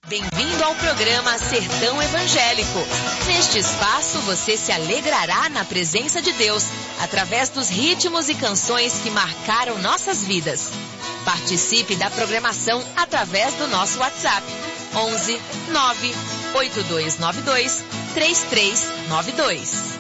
Bem-vindo ao programa Sertão Evangélico. Neste espaço você se alegrará na presença de Deus, através dos ritmos e canções que marcaram nossas vidas. Participe da programação através do nosso WhatsApp 11 98292 3392.